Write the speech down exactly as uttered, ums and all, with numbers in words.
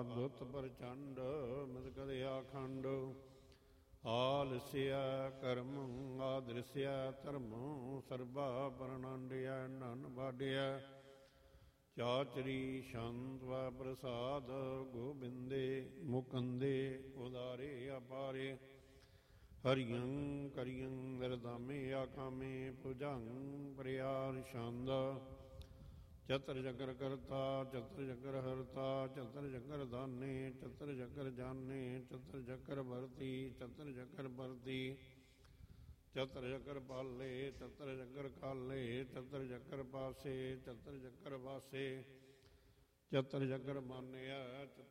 ਦੁੱਤ ਪ੍ਰਚੰਡ ਮਿਤ ਕਦੇ ਆਖੰਡ ਆਲਸਿਆ ਕਰਮ ਆਦ੍ਰਿਸਿਆ ਧਰਮ ਸਰਬਾ ਪਰਨੰਡਿਆ ਨਨ ਬਾਡਿਆ ਚਾਚਰੀ ਸ਼ੰਤ ਵ ਪ੍ਰਸਾਦ ਗੋਬਿੰਦੇ ਮੁਕੰਦੇ ਉਦਾਰੇ ਅਪਾਰੇ ਹਰਿਯੰ ਕਰਿਯੰ ਨਿਰਦਾਮੇ ਆਕਾਮੇ ਭੁਜੰਗ ਪ੍ਰਿਆਰ ਛੰਦ ਚਤਰ ਜਗਰ ਕਰਤਾ ਚਤਰ ਜਗਰ ਹਰਤਾ ਚਤਰ ਜਗਰ ਦਾਨੇ ਚਤਰ ਜਗਰ ਜਾਨੇ ਚਤਰ ਜਗਰ ਵਰਤੀ ਚਤਰ ਜਗਰ ਵਰਤੀ ਚਤਰ ਜਗਰ ਪਾਲੇ ਚਤਰ ਜਗਰ ਕਾਲੇ ਚਤਰ ਜਗਰ ਪਾਸੇ ਚਤਰ ਜਗਰ ਵਾਸੇ ਚਤਰ ਜਗਰ ਮਾਨਿਆ ਚਤਰ